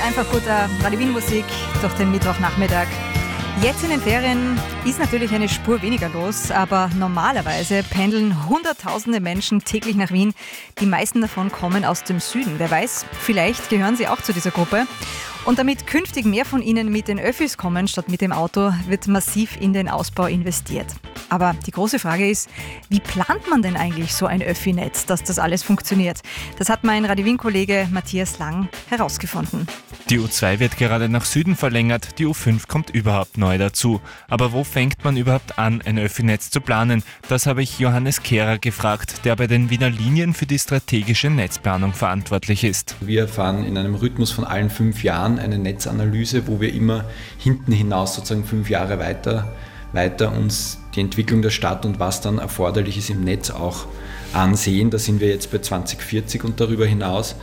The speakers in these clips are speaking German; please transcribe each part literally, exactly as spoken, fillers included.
einfach guter Radio Wien Musik durch den Mittwochnachmittag. Jetzt in den Ferien ist natürlich eine Spur weniger los, aber normalerweise pendeln hunderttausende Menschen täglich nach Wien. Die meisten davon kommen aus dem Süden. Wer weiß, vielleicht gehören sie auch zu dieser Gruppe. Und damit künftig mehr von ihnen mit den Öffis kommen statt mit dem Auto, wird massiv in den Ausbau investiert. Aber die große Frage ist, wie plant man denn eigentlich so ein Öffi-Netz, dass das alles funktioniert? Das hat mein Radio Wien-Kollege Matthias Lang herausgefunden. Die U zwei wird gerade nach Süden verlängert, die U fünf kommt überhaupt neu dazu. Aber wo fängt man überhaupt an, ein Öffi-Netz zu planen? Das habe ich Johannes Kehrer gefragt, der bei den Wiener Linien für die strategische Netzplanung verantwortlich ist. Wir fahren in einem Rhythmus von allen fünf Jahren eine Netzanalyse, wo wir immer hinten hinaus sozusagen fünf Jahre weiter, weiter uns die Entwicklung der Stadt und was dann erforderlich ist im Netz auch ansehen. Da sind wir jetzt bei zwanzig vierzig und darüber hinaus.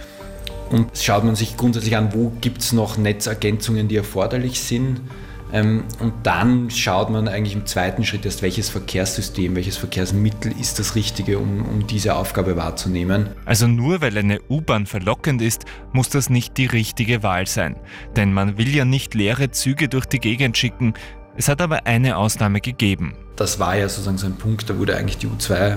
Und schaut man sich grundsätzlich an, wo gibt es noch Netzergänzungen, die erforderlich sind. Und dann schaut man eigentlich im zweiten Schritt erst, welches Verkehrssystem, welches Verkehrsmittel ist das Richtige, um, um diese Aufgabe wahrzunehmen. Also nur weil eine U-Bahn verlockend ist, muss das nicht die richtige Wahl sein. Denn man will ja nicht leere Züge durch die Gegend schicken. Es hat aber eine Ausnahme gegeben. Das war ja sozusagen so ein Punkt, da wurde eigentlich die U zwei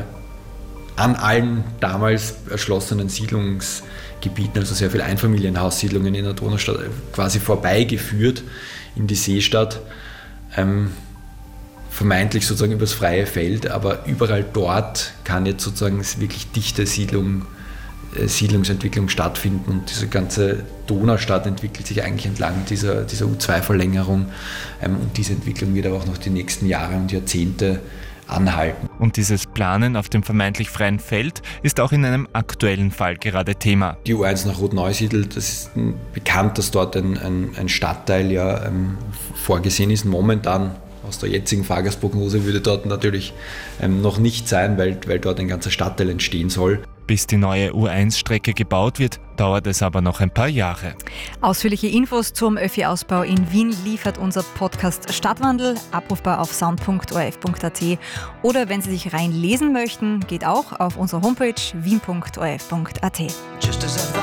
an allen damals erschlossenen Siedlungsgebieten, also sehr viele Einfamilienhaussiedlungen in der Donaustadt, quasi vorbeigeführt in die Seestadt, ähm, vermeintlich sozusagen übers freie Feld, aber überall dort kann jetzt sozusagen wirklich dichte Siedlung, äh, Siedlungsentwicklung stattfinden und diese ganze Donaustadt entwickelt sich eigentlich entlang dieser, dieser U zwei Verlängerung ähm, und diese Entwicklung wird aber auch noch die nächsten Jahre und Jahrzehnte anhalten. Und dieses Planen auf dem vermeintlich freien Feld ist auch in einem aktuellen Fall gerade Thema. Die U eins nach Rotneusiedl, das ist bekannt, dass dort ein, ein, ein Stadtteil ja ähm, vorgesehen ist. Momentan aus der jetzigen Fahrgastprognose würde dort natürlich ähm, noch nicht sein, weil, weil dort ein ganzer Stadtteil entstehen soll. Bis die neue U eins Strecke gebaut wird, dauert es aber noch ein paar Jahre. Ausführliche Infos zum Öffi-Ausbau in Wien liefert unser Podcast Stadtwandel, abrufbar auf sound punkt o r f punkt a t. Oder wenn Sie sich reinlesen möchten, geht auch auf unsere Homepage wien punkt o r f punkt a t.